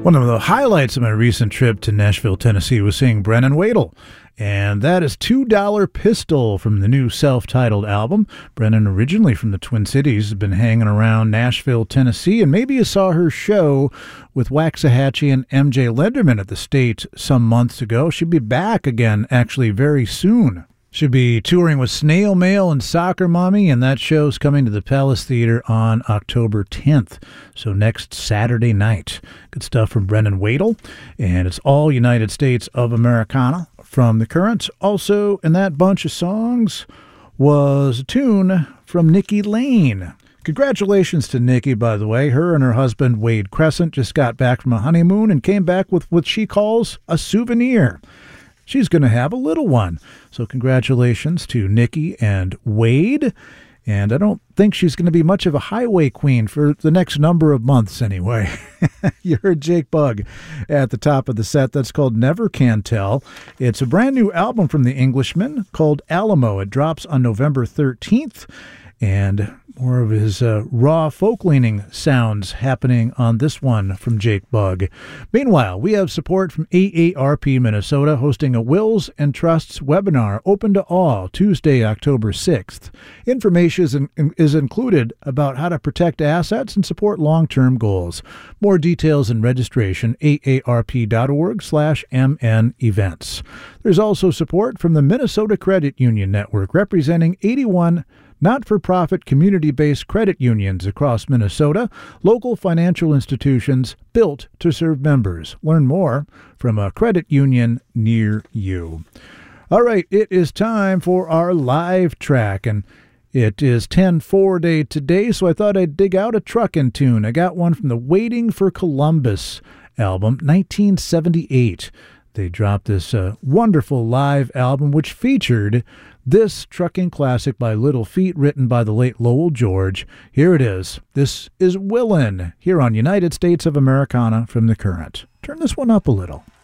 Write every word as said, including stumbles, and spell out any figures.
One of the highlights of my recent trip to Nashville, Tennessee was seeing Brennan Wadle, and that is two dollar Pistol from the new self-titled album. Brennan, originally from the Twin Cities, has been hanging around Nashville, Tennessee, and maybe you saw her show with Waxahachie and M J Lenderman at the State some months ago. She'll be back again, actually, very soon. She'll be touring with Snail Mail and Soccer Mommy, and that show's coming to the Palace Theater on October tenth, so next Saturday night. Good stuff from Brennan Wadle, and it's all United States of Americana from The Currents. Also, in that bunch of songs was a tune from Nikki Lane. Congratulations to Nikki, by the way. Her and her husband, Wade Crescent, just got back from a honeymoon and came back with what she calls a souvenir. She's going to have a little one. So congratulations to Nikki and Wade. And I don't think she's going to be much of a highway queen for the next number of months anyway. You heard Jake Bugg at the top of the set. That's called Never Can Tell. It's a brand new album from the Englishman called Alamo. It drops on November thirteenth. And more of his uh, raw folk-leaning sounds happening on this one from Jake Bugg. Meanwhile, we have support from A A R P Minnesota hosting a Wills and Trusts webinar open to all Tuesday, October sixth. Information is, in, is included about how to protect assets and support long-term goals. More details and registration, A A R P dot org slash M N events. There's also support from the Minnesota Credit Union Network, representing eighty-one not-for-profit community-based credit unions across Minnesota, local financial institutions built to serve members. Learn more from a credit union near you. All right, it is time for our live track, and it is ten four day today, so I thought I'd dig out a truckin' tune. I got one from the Waiting for Columbus album, nineteen seventy-eight. They dropped this uh, wonderful live album, which featured this trucking classic by Little Feat, written by the late Lowell George. Here it is. This is Willin', here on United States of Americana from The Current. Turn this one up a little.